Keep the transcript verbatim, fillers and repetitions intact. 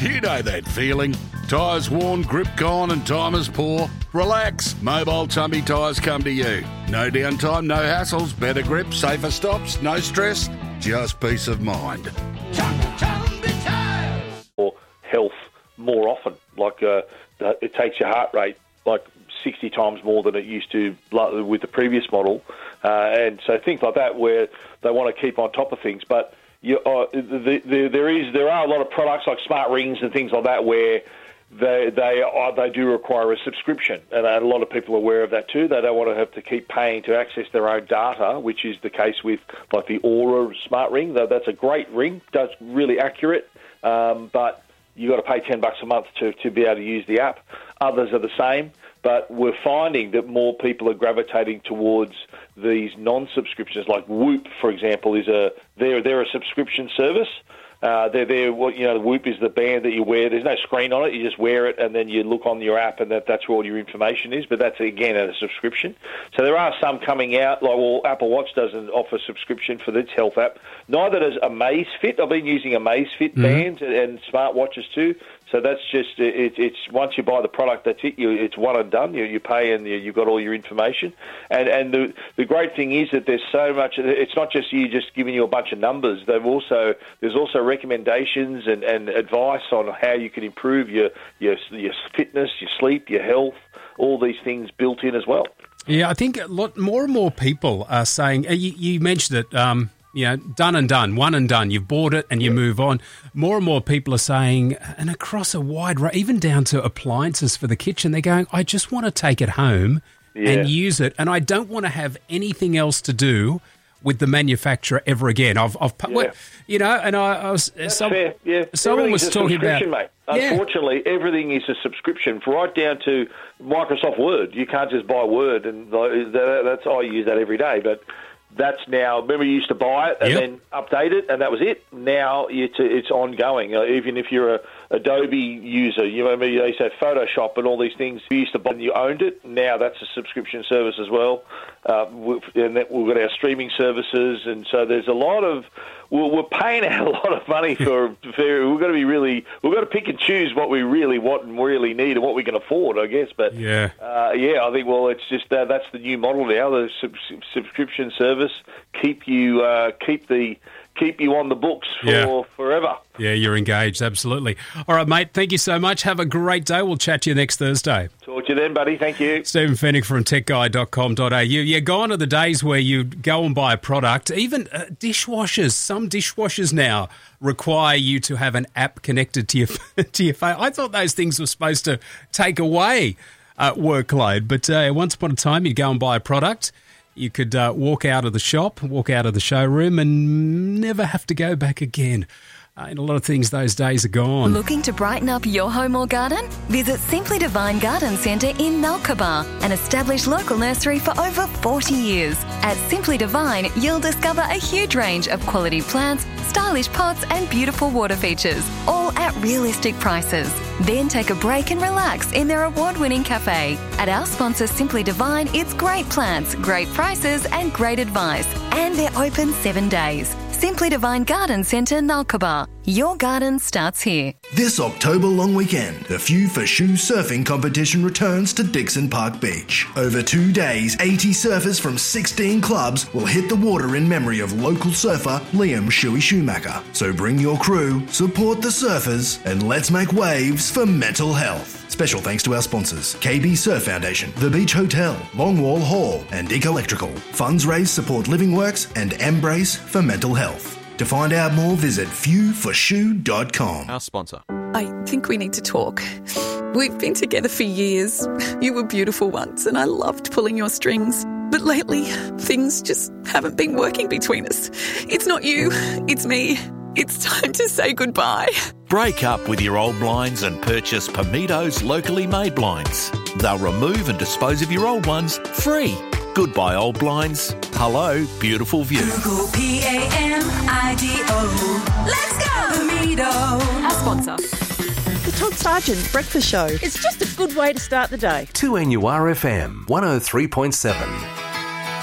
You know that feeling. Tyres worn, grip gone and time is poor. Relax. Mobile Tumby Tyres come to you. No downtime, no hassles, better grip, safer stops, no stress, just peace of mind. Or health more often. Like uh, it takes your heart rate like sixty times more than it used to with the previous model. Uh, and so things like that where they want to keep on top of things. But you, uh, the, the, there is there are a lot of products like smart rings and things like that where they they are, they do require a subscription, and a lot of people are aware of that too. They don't want to have to keep paying to access their own data, which is the case with like the Aura smart ring. That's a great ring, does really accurate, um, but you got to pay ten bucks a month to to be able to use the app. Others are the same. But we're finding that more people are gravitating towards these non-subscriptions. Like Whoop, for example, is a they're they're a subscription service. Uh, they're there. What you know, Whoop is the band that you wear. There's no screen on it. You just wear it, and then you look on your app, and that, that's where all your information is. But that's again a subscription. So there are some coming out. Like well, Apple Watch doesn't offer subscription for its health app. Neither does Amazfit. I've been using Amazfit mm-hmm. bands and, and smart watches too. So that's just, it, it's once you buy the product, that's it. You, it's one and done. You, you pay and you, you've got all your information. And and the the great thing is that there's so much, it's not just you just giving you a bunch of numbers. They've also, there's also recommendations and, and advice on how you can improve your, your, your fitness, your sleep, your health, all these things built in as well. Yeah, I think a lot more and more people are saying, you, you mentioned it, um, you know, done and done, one and done. You've bought it and you yeah. move on. More and more people are saying, and across a wide range, even down to appliances for the kitchen, they're going, I just want to take it home yeah. and use it, and I don't want to have anything else to do with the manufacturer ever again. I've, I've yeah. you know, and I, I was... That's some, fair, yeah. Someone was talking about... Mate. Unfortunately, yeah. everything is a subscription, right down to Microsoft Word. You can't just buy Word, and that's I use that every day, but... That's now, remember you used to buy it and yep. then update it, and that was it. Now it's, it's ongoing. Uh, even if you're a Adobe user, you remember they used to have Photoshop and all these things. You used to buy and you owned it. Now that's a subscription service as well. Uh, and then we've got our streaming services, and so there's a lot of, we're, we're paying out a lot of money for, for, we've got to be really, we've got to pick and choose what we really want and really need and what we can afford, I guess. But yeah, uh, yeah I think, well, it's just, uh, that's the new model now, the sub- subscription service. Keep you uh, keep the keep you on the books for yeah. forever. Yeah, you're engaged, absolutely. All right, mate, thank you so much. Have a great day. We'll chat to you next Thursday. Talk to you then, buddy. Thank you. Stephen Fennick from tech guy dot com dot a u. Yeah, gone are the days where you go and buy a product. Even uh, dishwashers. Some dishwashers now require you to have an app connected to your to your phone. I thought those things were supposed to take away uh, workload, but uh, once upon a time, you'd go and buy a product. You could uh, walk out of the shop, walk out of the showroom and never have to go back again. Uh, and a lot of things, those days are gone. Looking to brighten up your home or garden? Visit Simply Divine Garden Centre in Nalkaba, an established local nursery for over forty years. At Simply Divine, you'll discover a huge range of quality plants, stylish pots and beautiful water features, all at realistic prices. Then take a break and relax in their award-winning cafe. At our sponsor Simply Divine, it's great plants, great prices and great advice. And they're open seven days. Simply Divine Garden Centre, Nalkaba. Your garden starts here. This October long weekend, the Few for Shoe surfing competition returns to Dixon Park Beach. Over two days, eighty surfers from sixteen clubs will hit the water in memory of local surfer Liam Shuey Schumacher. So bring your crew, support the surfers, and let's make waves for mental health. Special thanks to our sponsors, K B Surf Foundation, The Beach Hotel, Longwall Hall, and Dick Electrical. Funds raised support Living Works and Embrace for mental health. To find out more, visit few for shoe dot com. Our sponsor. I think we need to talk. We've been together for years. You were beautiful once, and I loved pulling your strings. But lately, things just haven't been working between us. It's not you, it's me. It's time to say goodbye. Break up with your old blinds and purchase Pamido's locally made blinds. They'll remove and dispose of your old ones free. Goodbye, old blinds. Hello, beautiful view. Google P A M I D O. Let's go, Pamido. Our sponsor. The Todd Sargent Breakfast Show. It's just a good way to start the day. two N U R F M, one oh three point seven.